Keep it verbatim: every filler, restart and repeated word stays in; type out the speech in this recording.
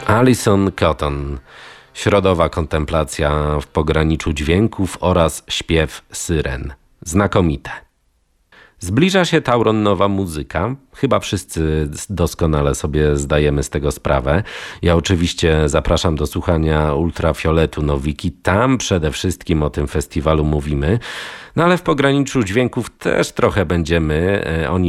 Alison Cotton. Środowa kontemplacja w pograniczu dźwięków oraz śpiew syren. Znakomite. Zbliża się Tauron nowa muzyka. Chyba wszyscy doskonale sobie zdajemy z tego sprawę. Ja oczywiście zapraszam do słuchania Ultrafioletu Nowiki. Tam przede wszystkim o tym festiwalu mówimy. No ale w pograniczu dźwięków też trochę będziemy. Oni